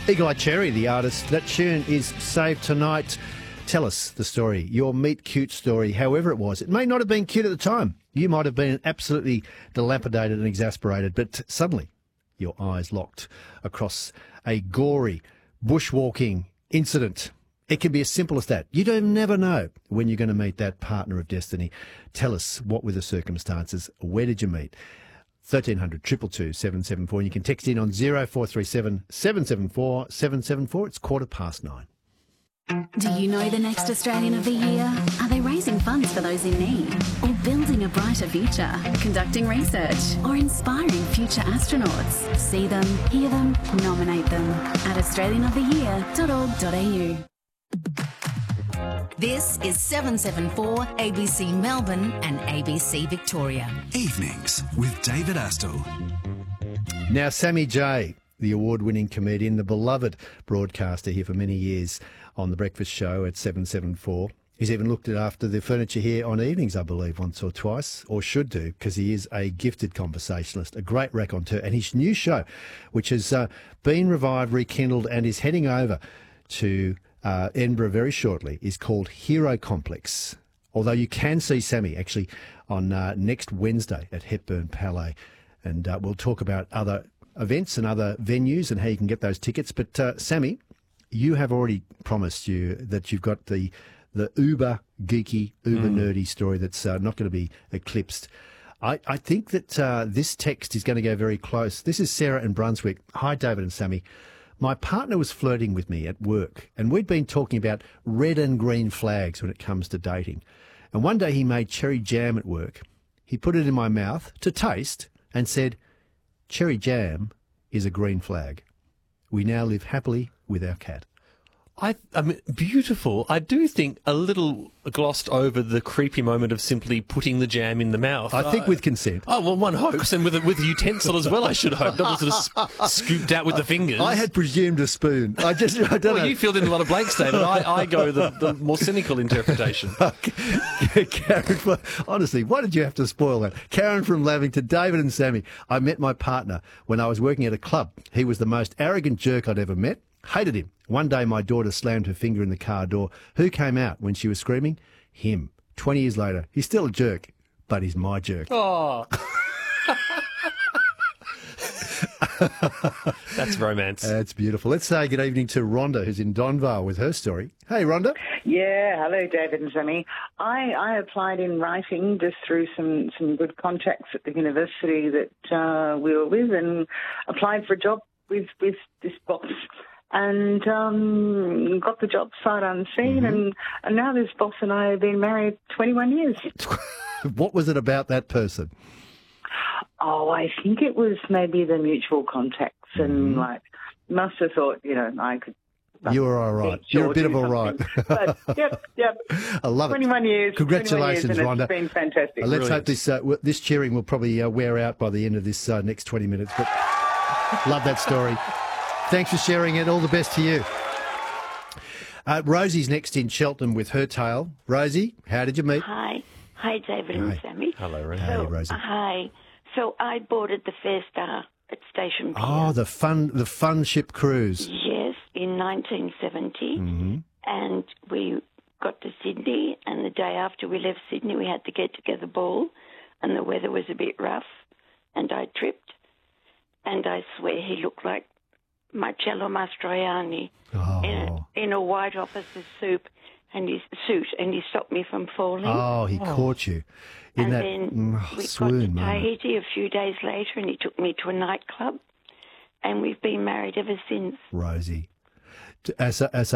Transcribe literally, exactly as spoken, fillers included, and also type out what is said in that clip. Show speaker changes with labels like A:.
A: Eagle Eye Cherry, the artist. That tune is Saved Tonight. Tell us the story, your meet cute story, however it was. It may not have been cute at the time. You might have been absolutely dilapidated and exasperated, but suddenly your eyes locked across a gory bushwalking incident. It can be as simple as that. You don't never know when you're going to meet that partner of destiny. Tell us, what were the circumstances? Where did you meet? thirteen hundred, two two two, seven seven four. And you can text in on zero four three seven, seven seven four, seven seven four. It's quarter past nine.
B: Do you know the next Australian of the Year? Are they raising funds for those in need? Or building a brighter future? Conducting research? Or inspiring future astronauts? See them, hear them, nominate them at australian of the year dot org dot a u.
C: This is seven seven four A B C Melbourne and A B C Victoria.
D: Evenings with David Astle.
A: Now, Sammy J, the award-winning comedian, the beloved broadcaster here for many years on The Breakfast Show at seven seven four. He's even looked after the furniture here on evenings, I believe, once or twice, or should do, because he is a gifted conversationalist, a great raconteur. And his new show, which has uh, been revived, rekindled, and is heading over to uh, Edinburgh very shortly, is called Hero Complex. Although you can see Sammy actually on uh, next Wednesday at Hepburn Palais. And uh, we'll talk about other events and other venues and how you can get those tickets. But uh, Sammy, you have already promised you that you've got the the uber geeky, uber mm. nerdy story that's uh, not going to be eclipsed. I, I think that uh, this text is going to go very close. This is Sarah in Brunswick. Hi, David and Sammy. My partner was flirting with me at work, and we'd been talking about red and green flags when it comes to dating. And one day he made cherry jam at work. He put it in my mouth to taste and said, "Cherry jam is a green flag. We now live happily with our cat."
E: I, I mean, beautiful. I do think a little glossed over the creepy moment of simply putting the jam in the mouth.
A: I think uh, with consent.
E: Oh, well, one hopes, and with a, with a utensil as well, I should hope. Not sort of s- scooped out with the fingers.
A: I had presumed a spoon. I just, I don't
E: well,
A: know.
E: You filled in a lot of blanks, David. I, I go the, the more cynical interpretation.
A: Karen, honestly, why did you have to spoil that? Karen from Lavington, David and Sammy. I met my partner when I was working at a club. He was the most arrogant jerk I'd ever met. Hated him. One day my daughter slammed her finger in the car door. Who came out when she was screaming? Him. Twenty years later, he's still a jerk, but he's my jerk.
E: Oh. That's romance.
A: That's beautiful. Let's say good evening to Rhonda, who's in Donvale with her story. Hey, Rhonda.
F: Yeah, hello, David and Sammy. I, I applied in writing just through some, some good contacts at the university that uh, we were with, and applied for a job with, with this boss. And um, got the job sight unseen, mm-hmm. and, and now this boss and I have been married twenty-one years.
A: What was it about that person?
F: Oh, I think it was maybe the mutual contacts, mm-hmm. and like must have thought, you know, I could.
A: You were all right. You're a bit of all right.
F: But, yep, yep.
A: I love it.
F: twenty-one years.
A: Congratulations,
F: twenty-one years,
A: Rhonda.
F: and it's been fantastic.
A: Uh, let's
E: Brilliant.
A: hope this uh, w- this cheering will probably uh, wear out by the end of this uh, next twenty minutes. But love that story. Thanks for sharing it. All the best to you. Uh, Rosie's next in Cheltenham with her tale. Rosie, how did you meet?
G: Hi. Hi, David
A: Hi.
G: and Sammy.
E: Hello, Rosie.
A: Hey,
G: So,
A: Rosie.
G: Hi. So I boarded the Fair Star at Station Pier.
A: Oh, the fun, the fun ship cruise.
G: Yes, in nineteen seventy.
A: Mm-hmm.
G: And we got to Sydney, and the day after we left Sydney, we had to get together ball, and the weather was a bit rough, and I tripped, and I swear he looked like Marcello Mastroianni
A: Oh.
G: in, a, in a white officer's suit, and his suit, and he stopped me from falling.
A: Oh, he caught you in
G: and
A: that
G: then
A: mm,
G: we got
A: swoon
G: to
A: moment.
G: Tahiti a few days later, and he took me to a nightclub, and we've been married ever since.
A: Rosie, as a, as